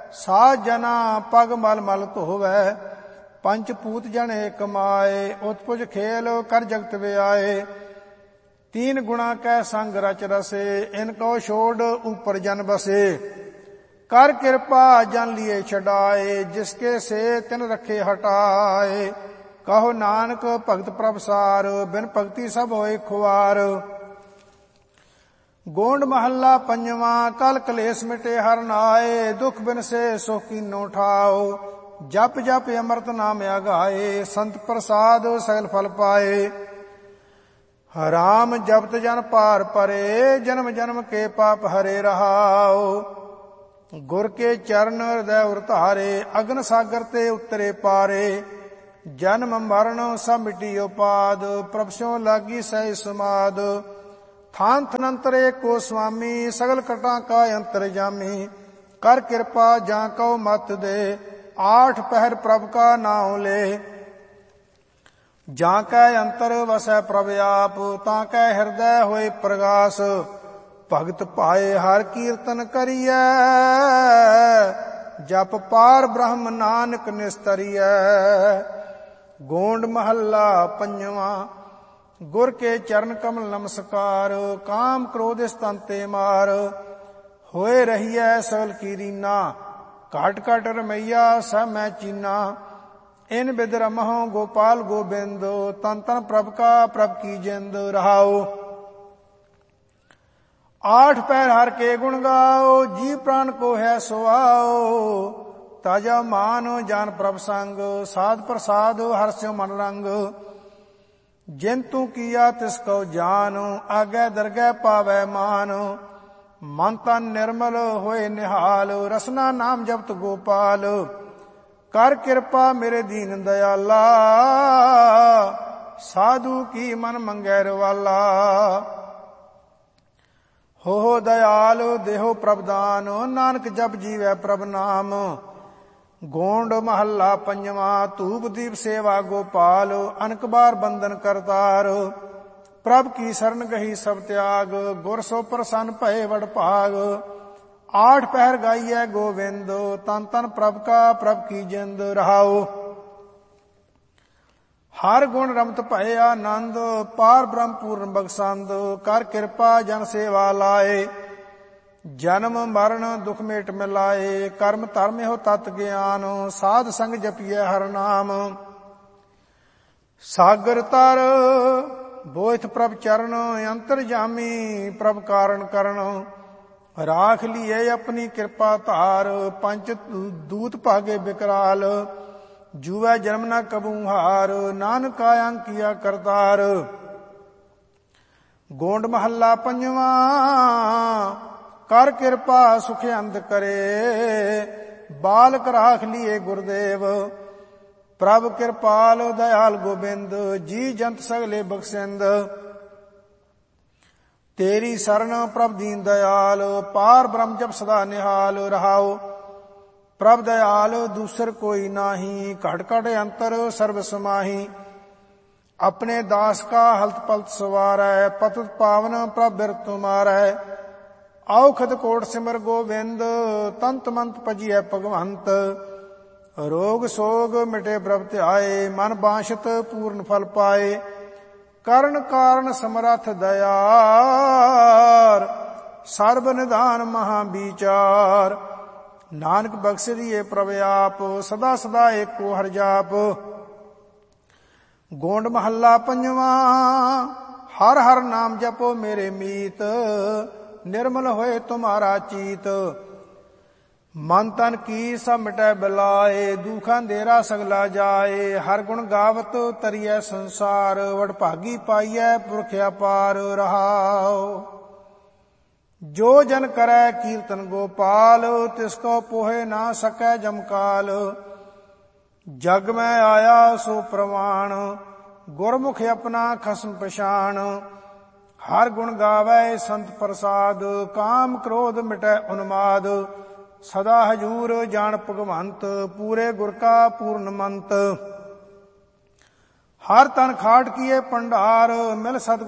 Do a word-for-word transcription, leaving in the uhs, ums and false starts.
ਸਾਧ ਜਨਾ ਪਗ ਮਲ ਮਲ ਧੋਵੈ। ਪੰਚ ਪੂਤ ਜਨ ਏਕ ਮਾਏ, ਉਤਪੁਜ ਖੇਲ ਕਰ ਜਗਤ ਵਿਆਏ। तीन गुणा कै संग रच रसे, इनको छोड़ ऊपर जन बसे। कर कृपा जन लिए छड़ाए, जिसके से तिन रखे हटाए। कहो नानक भगत प्रभ सार, बिन भगति सब होए खुआर। गोंड महला पंजवा, कल कलेस मिटे हर नाए। दुख बिन से सुख कीनो ठाओ, जप जप अमृत नाम आगाए। संत प्रसाद सगल फल पाए। राम जपत जन पार परे, जन्म जन्म के पाप हरे रहाओ। गुर के चरण हृदय उरतारे, अग्न सागर ते उतरे पारे। जन्म मरण सब मिटी उपाद, प्रभ स्यों लागी सह समाद। थान थनंतर एक को स्वामी, सगल कटा का अंतर जामी। कर कृपा जा कौ मत दे, आठ पहर प्रभ का नाम ले। ਜਾਂ ਕੈ ਅੰਤਰ ਵਸੈ ਪ੍ਰਭ ਆਪ, ਤਾਂ ਕੈ ਹਿਰਦੈ ਹੋਏ ਪ੍ਰਗਾਸ। ਭਗਤ ਭਾਏ ਹਰ ਕੀਰਤਨ ਕਰੀਐ, ਜਪ ਪਾਰ ਬ੍ਰਹਮ ਨਾਨਕ ਨਿਸਤਰੀਐ। ਗੋਂਡ ਮਹੱਲਾ ਪੰਜਵਾ। ਗੁਰ ਕੇ ਚਰਨ ਕਮਲ ਨਮਸਕਾਰ, ਕਾਮ ਕ੍ਰੋਧ ਸਤੰਤੇ ਮਾਰ। ਹੋਏ ਰਹੀਐ ਸਗਲ ਕੀ ਰੀਨਾ, ਘਟ ਘਟ ਰਮਈਆ ਸਭ ਮੈਂ ਚੀਨਾ। इन बिद रमहो गोपाल गोबिंद, तन तन प्रभ का प्रभ की जिंद रहाओ। आठ पैर हर के गुण गाओ, जी प्राण को है सुआओ। ताजा मान जान प्रभ संग, साध प्रसाद हर स्यो मन रंग। जिन तू किया तिसको जान, आगे दरगह पावै मान। मन तन निर्मल होए निहाल, रसना नाम जपत गोपाल। कर कृपा मेरे दीन दयाला, साधु की मन मंगैर वाला। हो हो दयाल देहो प्रभ दान, नानक जप जीवै प्रभ नाम। गोंड महला पंजवा। धूप दीप सेवा गोपाल, अनक बार बंदन करतार। प्रभ की शरण गही सब त्याग, गुर सो प्रसन्न भये वड भाग। आठ पहर गाइए गोविंद, तन तन प्रभ का प्रभ की जिंद रहाओ। हर गुण रमत भये आनंद, पार ब्रह्म पूर्ण बख्शंद। कर कृपा जन सेवा लाए, जन्म मरण दुख मेट मिलाए। कर्म धर्म हो तत् ज्ञान, साध संग जपिए हर नाम। सागर तर बोथ प्रभ चरण, अंतर जामी प्रभ कारण करण। राख लिये अपनी कृपा धार, पंच दूत भागे बिकराल। जुवै जन्म न कबू हार, नानक आयं किया करतार। गोंड महला पंजवा। कर कृपा सुख अंत करे, बालक राख लिये गुरुदेव। प्रभ कृपाल दयाल गोबिंद, जी जंत सगले बख्शिंद। तेरी शरण प्रभ दीन दयाल, पार ब्रह्म जप सदा निहाल रहाओ। प्रभ दयाल दूसर कोई नाही, घट घट अंतर सर्व समाही। अपने दास का हलत पलत सवारै, पतित पावन प्रभ बिरत तुमारै। औखद कोट सिमर गोविंद, तंत मंत भजिए भगवंत। रोग सोग मिटे प्रभ ध्याए, मन बांछित पूर्ण फल पाए। करण कारण समरथ दयार, सर्व निधान महाविचार। नानक बख्श दिए प्रभ आप, सदा सदा एको हर जाप। गोंड महला पंजवा। हर हर नाम जपो मेरे मीत, निर्मल होए तुम्हारा चीत। मन तन की सब मिटै बिलाए, दुख अंधेरा सगला जाए। हर गुण गावत तरियै संसार, वडभागी पाइयै पुरख अपार रहाओ। जो जन करै कीर्तन गोपाल, तिसको पोहे ना सकै जमकाल। जग में आया सो प्रमाण, गुरमुख अपना खसम पछाण। हर गुण गावै संत प्रसाद, काम क्रोध मिटै उन्माद। सदा हजूर जान भगवंत, पूरे गुर का पूर्ण मंत। हर तन खाट किए पंडार, मिल सत